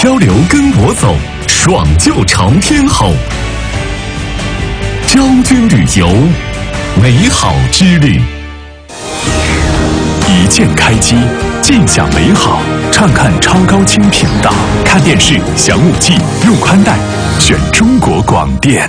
交流跟我走，爽就朝天吼。昭君旅游，美好之旅。一键开机，尽享美好。畅看超高清频道，看电视享5G，用宽带，选中国广电。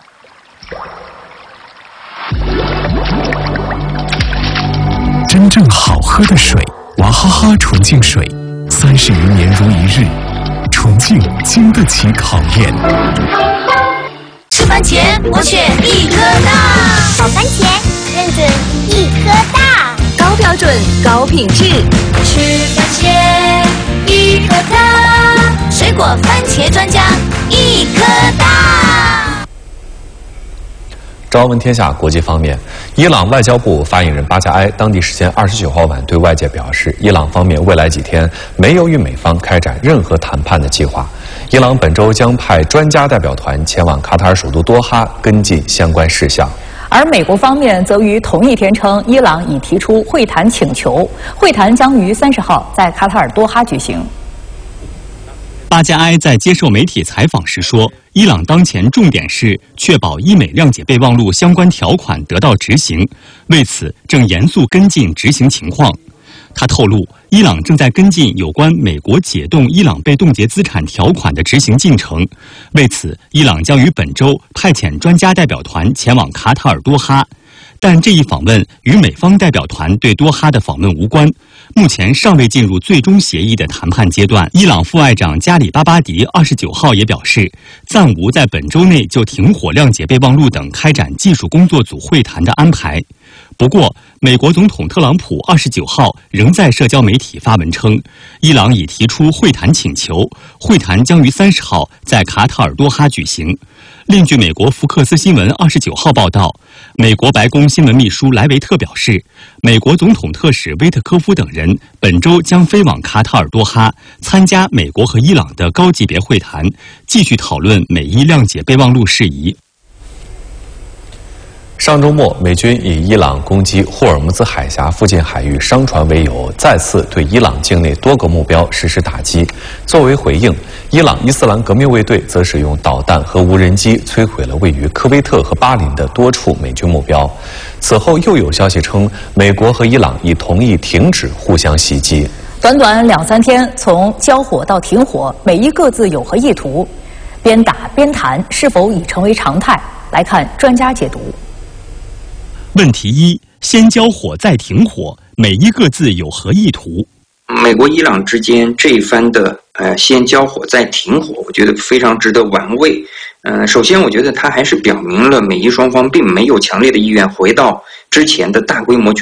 真正好喝的水，娃哈哈纯净水，30余年如一日，纯净经得起考验。 吃番茄，我选1颗大。 好番茄，认准1颗大。 高标准，高品质。吃番茄，1颗大。水果番茄专家，1颗大。 朝闻天下国际方面，伊朗外交部发言人巴加埃当地时间29号晚对外界表示，伊朗方面未来几天没有与美方开展任何谈判的计划。伊朗本周将派专家代表团前往卡塔尔首都多哈跟进相关事项。 而美国方面则于同一天称，伊朗已提出会谈请求，会谈将于30号在卡塔尔多哈举行。 巴加埃在接受媒体采访时说，伊朗当前重点是确保伊美谅解备忘录相关条款得到执行，为此正严肃跟进执行情况。他透露，伊朗正在跟进有关美国解冻伊朗被冻结资产条款的执行进程，为此，伊朗将于本周派遣专家代表团前往卡塔尔多哈。但这一访问与美方代表团对多哈的访问无关，目前尚未进入最终协议的谈判阶段。伊朗副外长加里巴巴迪29号也表示，暂无在本周内就停火谅解备忘录等开展技术工作组会谈的安排。不过，美国总统特朗普29号仍在社交媒体发文称，伊朗已提出会谈请求，会谈将于30号在卡塔尔多哈举行。另据美国福克斯新闻29号报道，美国白宫新闻秘书莱维特表示，美国总统特使威特科夫等人本周将飞往卡塔尔多哈，参加美国和伊朗的高级别会谈，继续讨论美伊谅解备忘录事宜。 上周末，美军以伊朗攻击霍尔木兹海峡附近海域商船为由，再次对伊朗境内多个目标实施打击。作为回应，伊朗伊斯兰革命卫队则使用导弹和无人机摧毁了位于科威特和巴林的多处美军目标。此后又有消息称，美国和伊朗已同意停止互相袭击。 短短2-3天，从交火到停火，美伊各自有何意图？边打边谈是否已成为常态？来看专家解读。 问题1：先交火再停火，美伊各自有何意图？ 美国伊朗之间这一番的先交火再停火，我觉得非常值得玩味。首先我觉得它还是表明了美伊双方并没有强烈的意愿回到之前的大规模